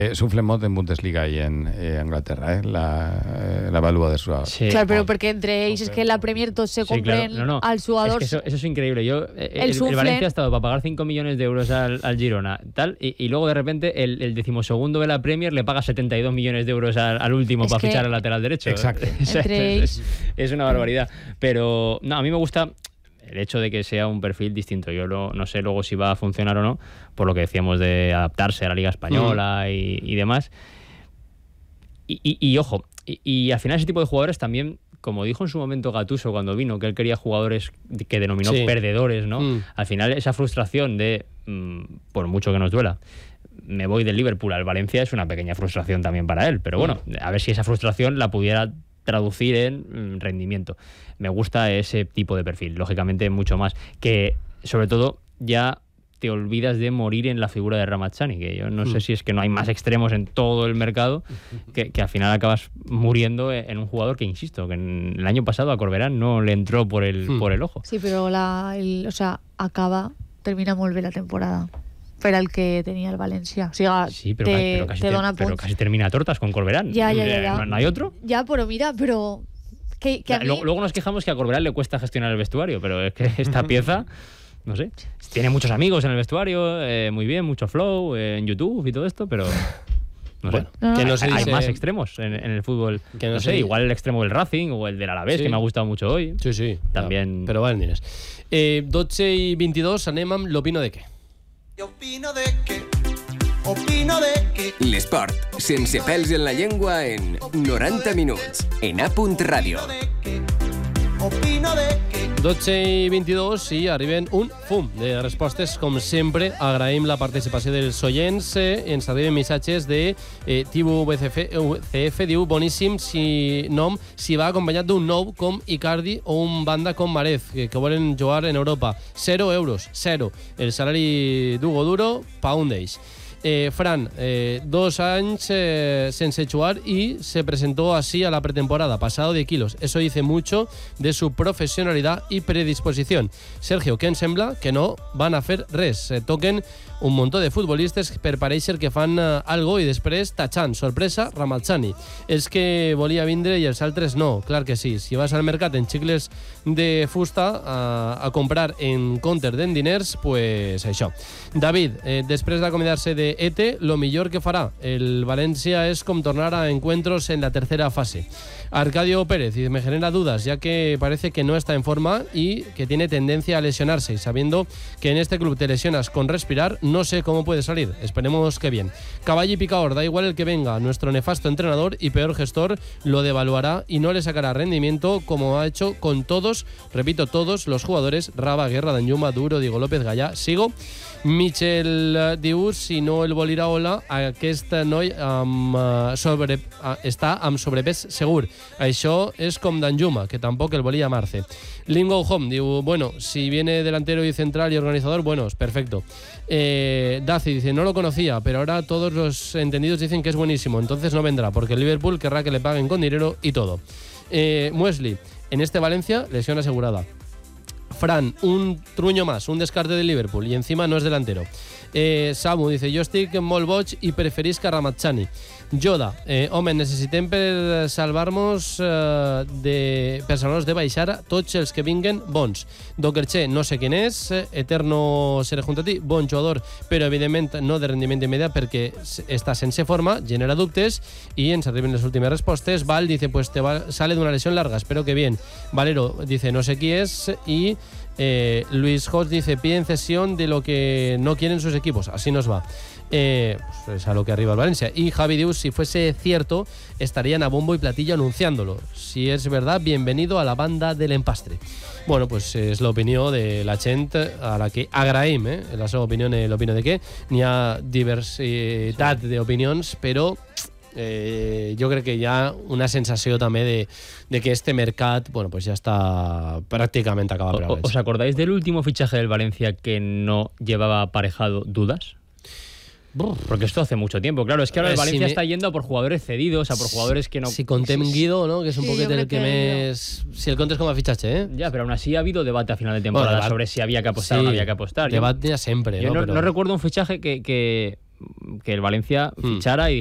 Suflemot en Bundesliga i en Anglaterra, la vàlua de suave. Sí. Claro, pero porque entre ellos es que en la Premier todos se compren al jugador. Es que eso es increíble. El Valencia ha estado para pagar 5 millones de euros al Girona tal, y luego de repente el 12º de la Premier le paga 72 millones de euros al último para fichar al lateral derecho. Exacto. Es una barbaridad. Pero no, a mí me gusta el hecho de que sea un perfil distinto. Yo no sé luego si va a funcionar o no, por lo que decíamos de adaptarse a la Liga Española y demás. Y ojo, y al final ese tipo de jugadores también, como dijo en su momento Gattuso cuando vino, que él quería jugadores que denominó perdedores, ¿no? Al final esa frustración de, por mucho que nos duela, me voy del Liverpool al Valencia, es una pequeña frustración también para él. Pero bueno, a ver si esa frustración la pudiera traducir en rendimiento. Me gusta ese tipo de perfil, lógicamente mucho más, que sobre todo ya te olvidas de morir en la figura de Ramazzani, que yo no sé si es que no hay más extremos en todo el mercado, que al final acabas muriendo en un jugador que, insisto, que el año pasado a Corberán no le entró por el ojo. Sí, pero termina molt bé la temporada per al que tenia el València. O sigui, sí, pero casi termina tortas con Corberán. Ya. ¿No hay otro? Ya, pero mira, que a mí... Luego nos quejamos que a Corberán le cuesta gestionar el vestuario, pero es que esta pieza, no sé, tiene muchos amigos en el vestuario, muy bien, mucho flow en YouTube y todo esto, pero... No sé. Que no hay más extremos en el fútbol. Que no sé, igual el extremo del Racing o el del Alavés, que me ha gustado mucho hoy. Sí. También... Però valen diners. 12:22, anem amb l'opino de què. Opino de que l'esport, sense pèls en la llengua, en 90 minuts, en A. Ràdio. 12:22 i arriben un fum de respostes. Com sempre, agraïm la participació dels oients. Ens arriben missatges de Tibu CF, diu boníssim si va acompanyat d'un nou com Icardi o un banda com Marez, que volen jugar en Europa. 0 euros, 0. El salari d'Hugo Duro, pa un d'ells. Fran, 2 años sin jugar y se presentó así a la pretemporada, pasado de kilos. Eso dice mucho de su profesionalidad y predisposición. Sergio, què ens sembla? Que no van a fer res. Toquen un muntó de futbolistes per parèixer que fan algo i després tachant, sorpresa, Ramazzani. Els que volia vindre i els altres no, clar que sí. Si vas al mercat en xicles de fusta a comprar en comptes d'en diners, pues això. David, després d'acomiadar-se de Ete, lo millor que farà el València és com tornar a encuentros en la tercera fase. Arcadio Pérez, y me genera dudas, ya que parece que no está en forma y que tiene tendencia a lesionarse, y sabiendo que en este club te lesionas con respirar, no sé cómo puede salir. Esperemos que bien. Caball y Picador, da igual el que venga, nuestro nefasto entrenador y peor gestor lo devaluará y no le sacará rendimiento como ha hecho con todos, repito, todos los jugadores. Raba, Guerra, Danjuma, Duro, Diego López, Gallà. Sigo. Michel diu, si no el vol Iraola, aquest noi està amb sobrepès segur. Això és com Danjuma, que tampoc el volia Marce. Lingo Home diu, bueno, si viene delantero y central y organizador, bueno, es perfecto. Daci dice, no lo conocía, pero ahora todos los entendidos dicen que es buenísimo, entonces no vendrá, porque el Liverpool querrá que le paguen con dinero y todo. Muesli, en este Valencia, lesión asegurada. Fran, un truño más, un descarte del Liverpool y encima no es delantero. Samu dice, jo estic molt boig i preferisc a Ramazzani. Yoda, home, necessitem per salvar-nos de baixar tots els que vinguen bons. Dokerche, no sé quién és, Eterno seré junto a ti, bon jugador, però evidentment no de rendiment immediat perquè està sense forma, genera dubtes, i ens arriben les últimes respostes. Val dice, pues sale de una lesión larga, espero que bien. Valero dice, no sé qui és, y Luis Hodge dice, piden cesión de lo que no quieren sus equipos, así nos va. Pues es a lo que arriba el Valencia. Y Javi Dius, si fuese cierto, estarían a bombo y platillo anunciándolo. Si es verdad, bienvenido a la banda del empastre. Bueno, pues és l'opinió de la gent a la que agraïm, la seva opinió, l'opinió de què. N'hi ha diversitat d'opinions, però jo crec que hi ha una sensació també de que este mercat, bueno, pues ya está prácticamente acabado. ¿Os acordáis del último fichaje del Valencia que no llevaba aparejado dudas? Porque esto hace mucho tiempo, claro, es que ahora el Valencia está yendo a por jugadores cedidos, a por jugadores que no... Si contem Guido, ¿no? Que es un poquito el que més... Si el comptes com a fichaje, Ya, pero aún así ha habido debate a final de temporada sobre si había que apostar o no había que apostar. Debate ya siempre, yo no recuerdo un fichaje que que el Valencia fichara y